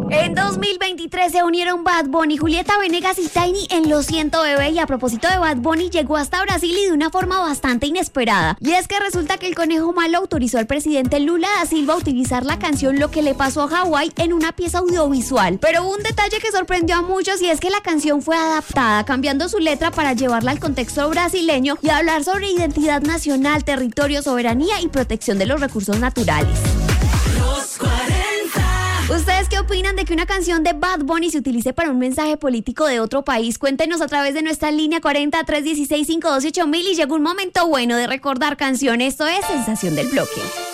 En 2023 se unieron Bad Bunny, Julieta Venegas y Tiny en Lo Siento Bebé. Y a propósito de Bad Bunny, llegó hasta Brasil y de una forma bastante inesperada. Y es que resulta que el Conejo Malo autorizó al presidente Lula da Silva a utilizar la canción Lo que le pasó a Hawái en una pieza audiovisual. Pero hubo un detalle que sorprendió a muchos y es que la canción fue adaptada, cambiando su letra para llevarla al contexto brasileño y hablar sobre identidad nacional, territorio, soberanía y protección de los recursos naturales. ¿Ustedes qué opinan de que una canción de Bad Bunny se utilice para un mensaje político de otro país? Cuéntenos a través de nuestra línea 40-316-528 mil y llegó un momento bueno de recordar canciones. Esto es Sensación del Bloque.